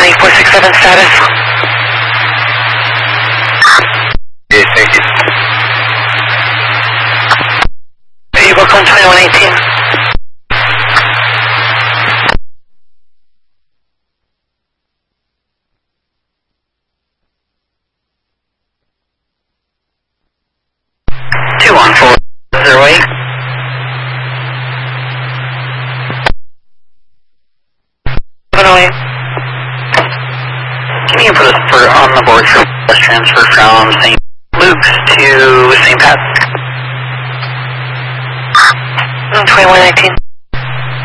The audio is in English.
8467 status. Okay, thank you. You book on 2118. Two on 408. Can you put us on the board for bus transfer from St. Luke's to St. Pat's? 2119.